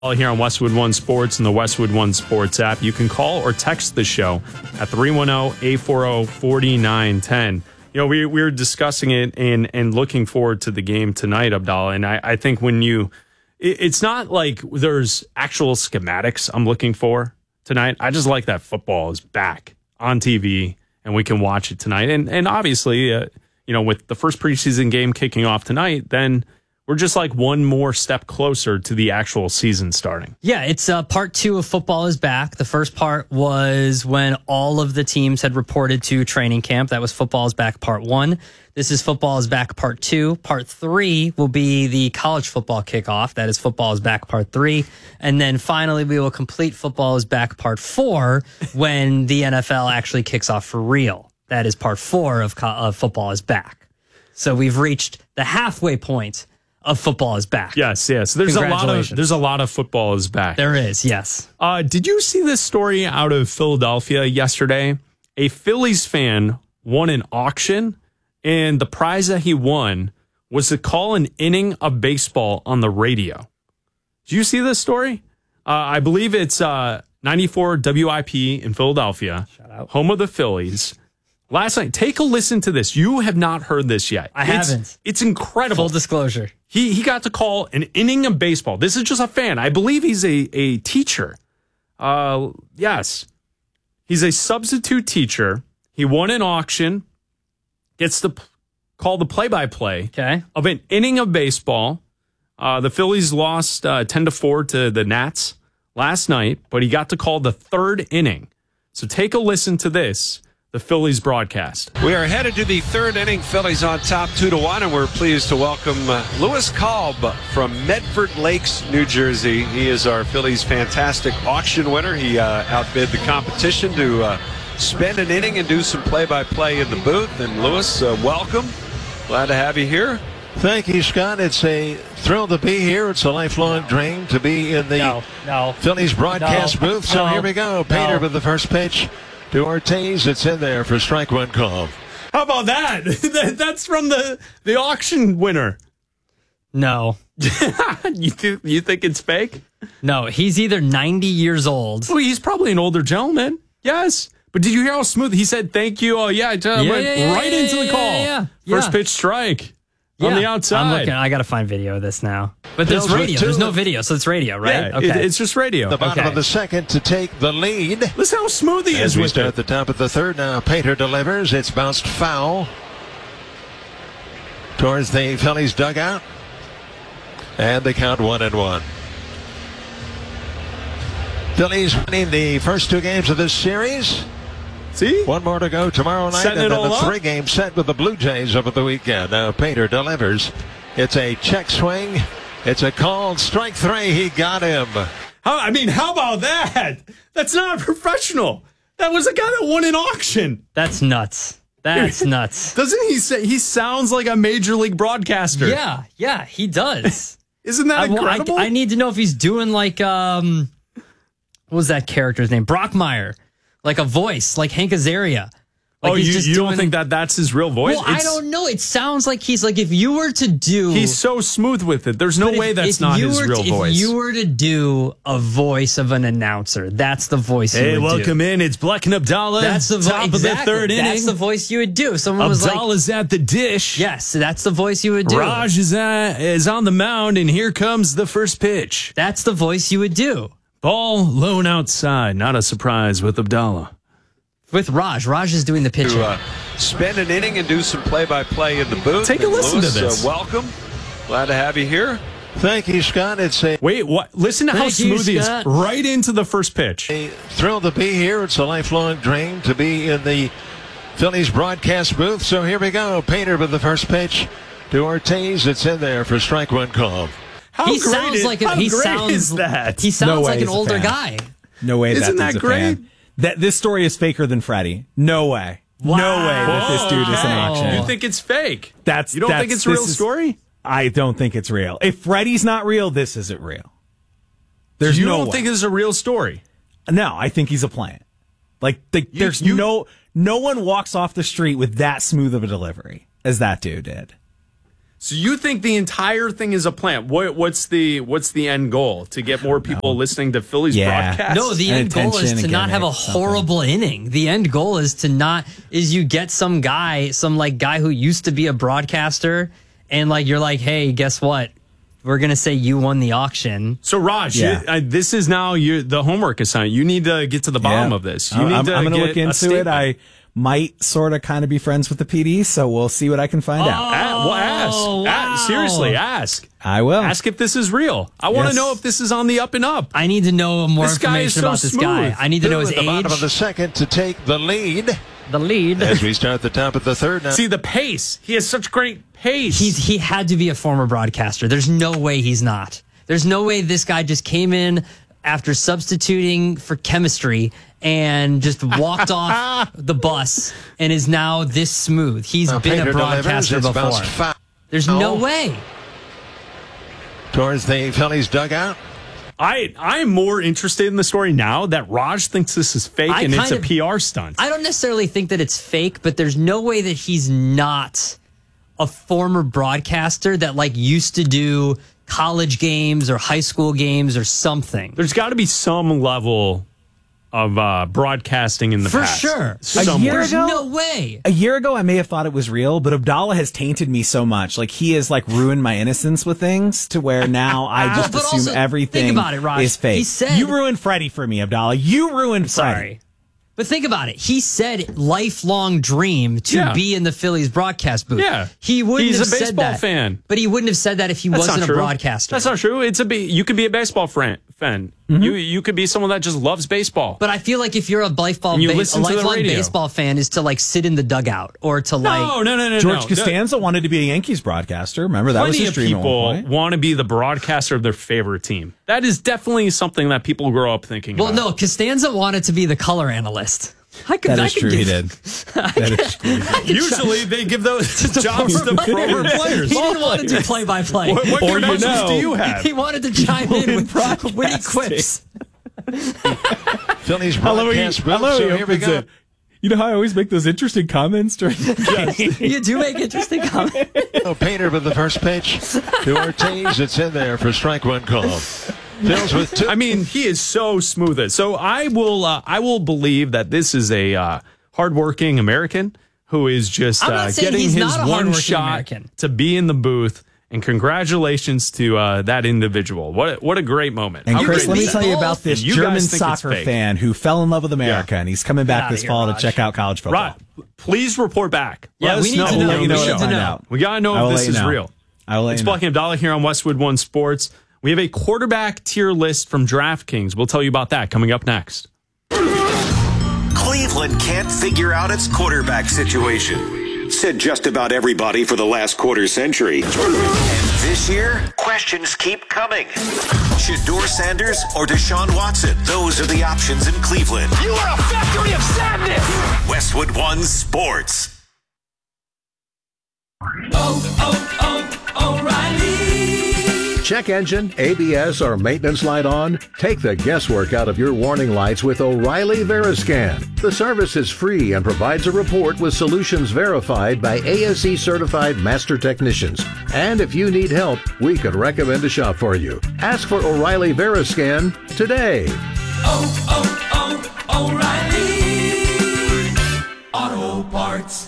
All here on Westwood One Sports and the Westwood One Sports app. You can call or text the show at 310-840-4910. You know, we were discussing it and looking forward to the game tonight, Abdallah. And I think it's not like there's actual schematics I'm looking for tonight. I just like that football is back on TV and we can watch it tonight. And obviously, with the first preseason game kicking off tonight, then we're just like one more step closer to the actual season starting. Yeah, it's part 2 of Football is Back. The first part was when all of the teams had reported to training camp. That was Football is Back part 1. This is Football is Back part 2. Part 3 will be the college football kickoff. That is Football is Back part 3. And then finally, we will complete Football is Back part 4 when the NFL actually kicks off for real. That is part 4 of Football is Back. So we've reached the halfway point of Football is Back. Yes. There's a lot of Football is Back. There is, yes. Did you see this story out of Philadelphia yesterday? A Phillies fan won an auction, and the prize that he won was to call an inning of baseball on the radio. Did you see this story? I believe it's 94 WIP in Philadelphia, shout out, home of the Phillies. Last night, take a listen to this. You have not heard this yet. I haven't. It's incredible. Full disclosure. He got to call an inning of baseball. This is just a fan. I believe he's a teacher. Yes. He's a substitute teacher. He won an auction. Gets to call the play-by-play of an inning of baseball. The Phillies lost 10-4 to the Nats last night, but he got to call the third inning. So take a listen to this. The Phillies broadcast. We are headed to the third inning. Phillies on top 2-1, and we're pleased to welcome Lewis Kalb from Medford Lakes, New Jersey. He is our Phillies fantastic auction winner. He outbid the competition to spend an inning and do some play-by-play in the booth. And Lewis, welcome. Glad to have you here. Thank you, Scott. It's a thrill to be here. It's a lifelong dream to be in the Phillies broadcast booth. So here we go. Painter with the first pitch to Ortiz. It's in there for strike one call. How about that? That's from the auction winner. No. You think it's fake? No, he's either 90 years old. Well, he's probably an older gentleman. Yes. But did you hear how smooth he said thank you? Oh, yeah. Into the call. First pitch strike. On the outside. I got to find video of this now. But there's radio. There's no video, so it's radio, right? Yeah, okay. It's just radio. The bottom of the second to take the lead. Listen how smooth he is. As we start at the top of the third now, Painter delivers. It's bounced foul towards the Phillies dugout. And they count 1-1. Phillies winning the first 2 games of this series. See? One more to go tomorrow night, Setting and then a 3-game set with the Blue Jays over the weekend. Now Painter delivers. It's a check swing. It's a called strike 3. He got him. How about that? That's not professional. That was a guy that won an auction. That's nuts. That's nuts. Doesn't he say he sounds like a major league broadcaster? Yeah, he does. Isn't that incredible? I need to know if he's doing like what was that character's name? Brockmeyer. Like a voice, like Hank Azaria. Like you don't think that's his real voice? Well, I don't know. It sounds like he's like, if you were to do... He's so smooth with it. There's no way that's not his real voice. If you were to do a voice of an announcer, that's the voice you would do. Hey, welcome in. It's Bleck and Abdallah. That's the top of the third inning. That's the voice you would do. Someone was like... Abdallah's at the dish. Yes, that's the voice you would do. Raj is on the mound, and here comes the first pitch. That's the voice you would do. Ball low and outside. Not a surprise with Abdallah. With Raj. Raj is doing the pitching. To spend an inning and do some play-by-play in the booth. Take a listen Lewis, to this. Welcome. Glad to have you here. Thank you, Scott. Wait, what? Listen to how smooth he is. Right into the first pitch. A thrill to be here. It's a lifelong dream to be in the Phillies broadcast booth. So here we go. Painter with the first pitch to Ortiz. It's in there for strike one call. How great is that? He sounds like an older guy. No way. Isn't that great? This story is faker than Freddie. No way. Wow. No way that this dude is an auction. You think it's fake? You don't think it's a real story? I don't think it's real. If Freddie's not real, this isn't real. You don't think this is a real story? No, I think he's a plant. Like no one walks off the street with that smooth of a delivery as that dude did. So you think the entire thing is a plant? What's the end goal? To get more people listening to Phillies broadcasts? No, the end goal is to not have a horrible inning. The end goal is you get some guy who used to be a broadcaster, and like you're like, hey, guess what? We're gonna say you won the auction. So Raj, this is now the homework assignment. You need to get to the bottom of this. I'm going to look into it. I might sort of kind of be friends with the PD, so we'll see what I can find out. Ask. Wow. Seriously, ask. I will. Ask if this is real. I want to know if this is on the up and up. I need to know more information about this guy. I need to know his age. The bottom of the second to take the lead. As we start the top of the third now. See the pace. He has such great pace. He had to be a former broadcaster. There's no way he's not. There's no way this guy just came in after substituting for chemistry and just walked off the bus and is now this smooth. He's been a broadcaster before. There's no way. Towards the Phillies dugout. I'm more interested in the story now that Raj thinks this is fake and it's a PR stunt. I don't necessarily think that it's fake, but there's no way that he's not a former broadcaster that like used to do college games or high school games or something. There's got to be some level of broadcasting in the past. For sure. There's no way. A year ago, I may have thought it was real, but Abdallah has tainted me so much. Like, he has, like, ruined my innocence with things to where now I just assume everything think about it, Raj. is fake. He said, you ruined Freddie for me, Abdallah. You ruined Freddie. Sorry. But think about it. He said lifelong dream to be in the Phillies broadcast booth. Yeah. He wouldn't have said that. He's a baseball fan. But he wouldn't have said that if he wasn't a broadcaster. That's not true. You could be a baseball fan. Mm-hmm. You could be someone that just loves baseball. But I feel like if you're a lifelong baseball fan is to like sit in the dugout or to No. George Costanza wanted to be a Yankees broadcaster. Remember, that was his dream at one point. People want to be the broadcaster of their favorite team. That is definitely something that people grow up thinking about. Well, no, Costanza wanted to be the color analyst. That is true, he did. Usually they give those jobs to former players. He didn't want to do play-by-play. What credentials do you have? He wanted to chime in with witty quips. Phillies broadcast booth, so here we go. You know how I always make those interesting comments during You do make interesting comments. Painter with the first pitch to Ortiz. It's in there for strike one call. Phil's with two. I mean, he is so smooth. So I will believe that this is a hardworking American who is just getting his one shot to be in the booth. And congratulations to that individual. What a great moment. And Chris, let me tell you about this German soccer fan who fell in love with America, and he's coming back this fall to check out college football. Right. Please report back. Yeah, we need to know. We got to know if this is real. It's Blocking Abdallah here on Westwood One Sports. We have a quarterback tier list from DraftKings. We'll tell you about that coming up next. Cleveland can't figure out its quarterback situation. Said just about everybody for the last quarter century. And this year, questions keep coming. Shedeur Sanders or Deshaun Watson? Those are the options in Cleveland. You are a factory of sadness! Westwood One Sports. O'Reilly. Check engine, ABS, or maintenance light on? Take the guesswork out of your warning lights with O'Reilly Veriscan. The service is free and provides a report with solutions verified by ASE certified master technicians. And if you need help, we could recommend a shop for you. Ask for O'Reilly Veriscan today. O'Reilly Auto Parts.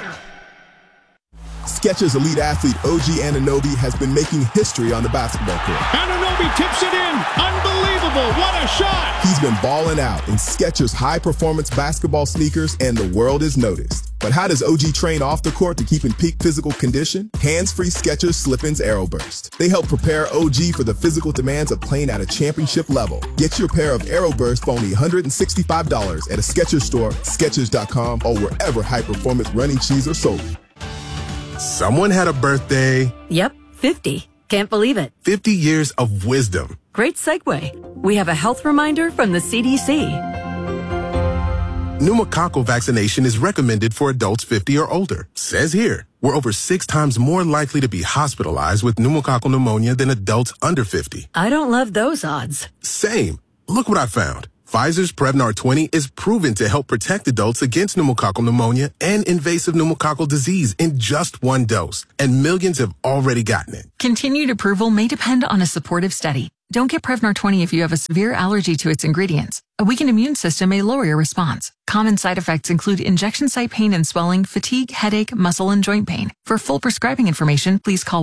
Skechers elite athlete OG Anunoby has been making history on the basketball court. Anunoby tips it in. Unbelievable. What a shot. He's been balling out in Skechers high-performance basketball sneakers, and the world has noticed. But how does OG train off the court to keep in peak physical condition? Hands-free Skechers Slip-ins Aeroburst. They help prepare OG for the physical demands of playing at a championship level. Get your pair of Aeroburst for only $165 at a Skechers store, Skechers.com, or wherever high-performance running shoes are sold. Someone had a birthday. Yep, 50. Can't believe it. 50 years of wisdom. Great segue. We have a health reminder from the CDC. Pneumococcal vaccination is recommended for adults 50 or older. Says here, we're over 6 times more likely to be hospitalized with pneumococcal pneumonia than adults under 50. I don't love those odds. Same. Look what I found. Pfizer's Prevnar 20 is proven to help protect adults against pneumococcal pneumonia and invasive pneumococcal disease in just one dose, and millions have already gotten it. Continued approval may depend on a supportive study. Don't get Prevnar 20 if you have a severe allergy to its ingredients. A weakened immune system may lower your response. Common side effects include injection site pain and swelling, fatigue, headache, muscle, and joint pain. For full prescribing information, please call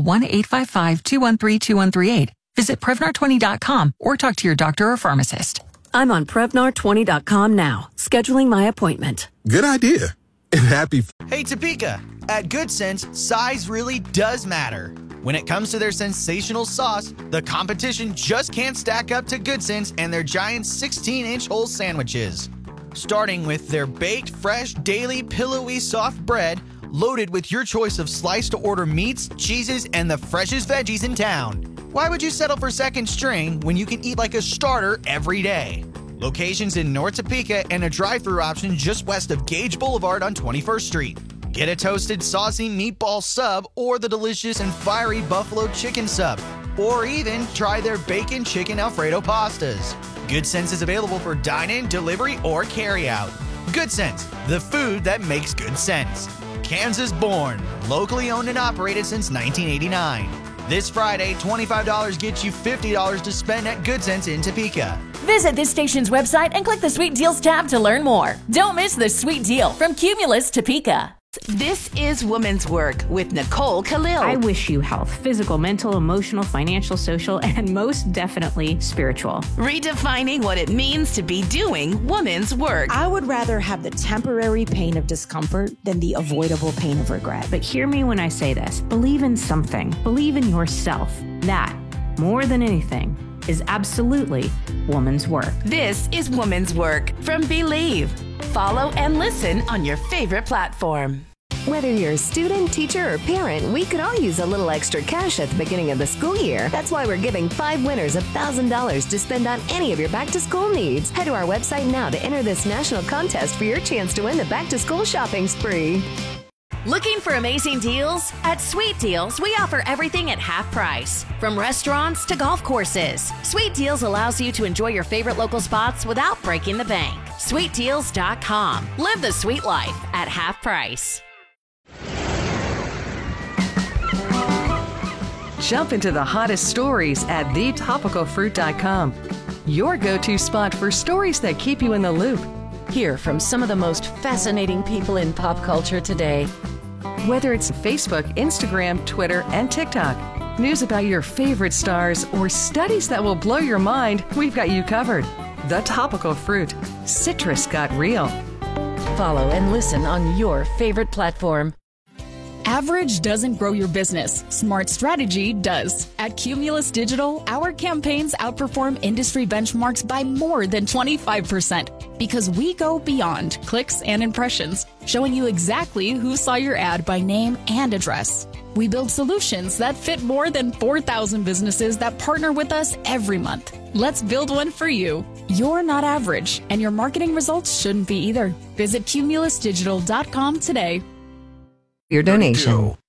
1-855-213-2138. Visit Prevnar20.com or talk to your doctor or pharmacist. I'm on Prevnar20.com now, scheduling my appointment. Good idea. And happy. Hey, Topeka. At Good Sense, size really does matter. When it comes to their sensational sauce, the competition just can't stack up to Good Sense and their giant 16-inch whole sandwiches. Starting with their baked, fresh, daily, pillowy, soft bread, loaded with your choice of sliced-to-order meats, cheeses, and the freshest veggies in town. Why would you settle for second string when you can eat like a starter every day? Locations in North Topeka and a drive-thru option just west of Gage Boulevard on 21st Street. Get a toasted, saucy meatball sub or the delicious and fiery buffalo chicken sub. Or even try their bacon chicken Alfredo pastas. Good Sense is available for dine-in, delivery, or carry-out. Good Sense, the food that makes good sense. Kansas born, locally owned and operated since 1989. This Friday, $25 gets you $50 to spend at Good Sense in Topeka. Visit this station's website and click the Sweet Deals tab to learn more. Don't miss the sweet deal from Cumulus Topeka. This is Woman's Work with Nicole Khalil. I wish you health, physical, mental, emotional, financial, social, and most definitely spiritual. Redefining what it means to be doing woman's work. I would rather have the temporary pain of discomfort than the avoidable pain of regret. But hear me when I say this. Believe in something. Believe in yourself. That, more than anything, is absolutely woman's work. This is Woman's Work from Believe. Follow and listen on your favorite platform. Whether you're a student, teacher, or parent, we could all use a little extra cash at the beginning of the school year. That's why we're giving 5 winners $1,000 to spend on any of your back-to-school needs. Head to our website now to enter this national contest for your chance to win the back-to-school shopping spree. Looking for amazing deals? At Sweet Deals, we offer everything at half price. From restaurants to golf courses, Sweet Deals allows you to enjoy your favorite local spots without breaking the bank. SweetDeals.com. Live the sweet life at half price. Jump into the hottest stories at thetopicalfruit.com. Your go-to spot for stories that keep you in the loop. Hear from some of the most fascinating people in pop culture today. Whether it's Facebook, Instagram, Twitter, and TikTok, news about your favorite stars, or studies that will blow your mind, we've got you covered. The Topical Fruit. Citrus got real. Follow and listen on your favorite platform. Average doesn't grow your business. Smart strategy does. At Cumulus Digital, our campaigns outperform industry benchmarks by more than 25% because we go beyond clicks and impressions, showing you exactly who saw your ad by name and address. We build solutions that fit more than 4,000 businesses that partner with us every month. Let's build one for you. You're not average, and your marketing results shouldn't be either. Visit cumulusdigital.com today. Your donation.